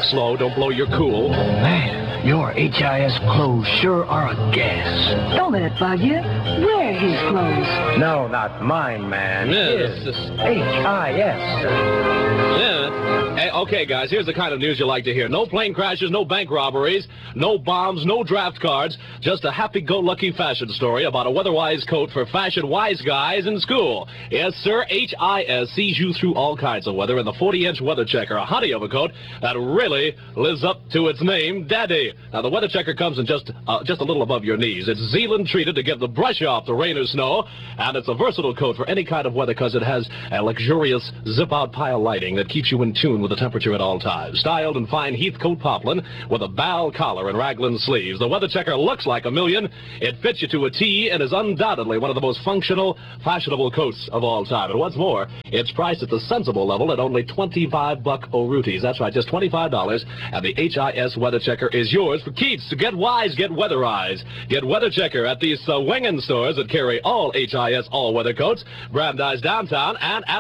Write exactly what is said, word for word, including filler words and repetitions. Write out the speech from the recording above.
slow. Don't blow your cool. Man, your H I S clothes sure are a gas. Don't let it bug you. Wear his clothes. No, not mine, man. Yeah, His. this is- H I S. Yeah. Hey, okay, guys, here's the kind of news you like to hear. No plane crashes, no bank robberies, no bombs, no draft cards. Just a happy-go-lucky fashion story about a weather-wise coat for fashion-wise guys in school. Yes, sir, H I S sees you through all kinds of weather in the forty-inch Weather Checker, a honey of a coat that really lives up to its name, Daddy. Now, the Weather Checker comes in just uh, just a little above your knees. It's Zealand treated to get the brush off the rain or snow, and it's a versatile coat for any kind of weather because it has a luxurious zip-out pile lighting that keeps you in tune with the temperature at all times. Styled in fine Heathcote poplin with a bal collar and raglan sleeves, the Weather Checker looks like a million. It fits you to a T and is undoubtedly one of the most functional, fashionable coats of all time. And what's more, it's priced at the sensible level at only twenty-five buck o-rooties. That's right, just twenty-five dollars, and the H I S Weather Checker is yours for keeps. So get wise, get weatherized. Get Weather Checker at these swinging stores that carry all H I S all-weather coats, Brandeis downtown and at